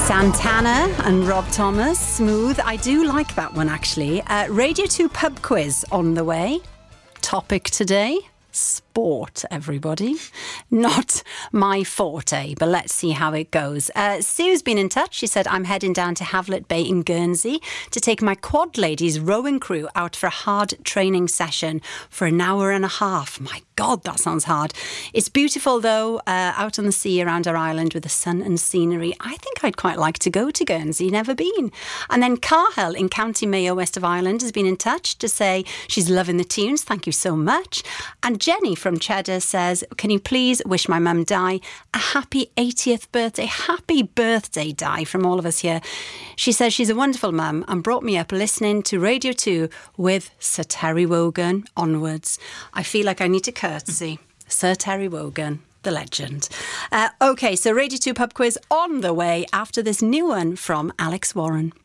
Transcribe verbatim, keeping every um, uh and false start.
Santana and Rob Thomas, Smooth. I do like that one, actually. Uh, Radio two pub quiz on the way. Topic today, sport, everybody. Not my forte, but let's see how it goes. Uh, Sue's been in touch. She said, I'm heading down to Havlet Bay in Guernsey to take my quad ladies rowing crew out for a hard training session for an hour and a half. My God, that sounds hard. It's beautiful, though, uh, out on the sea around our island with the sun and scenery. I think I'd quite like to go to Guernsey, never been. And then Carhell in County Mayo, west of Ireland, has been in touch to say she's loving the tunes. Thank you so much. And Jenny from Cheddar says, can you please wish my mum Di a happy eightieth birthday? Happy birthday, Di, from all of us here. She says she's a wonderful mum and brought me up listening to Radio two with Sir Terry Wogan onwards. I feel like I need to curtsy. Sir Terry Wogan, the legend. Uh, OK, so Radio two pub quiz on the way after this new one from Alex Warren.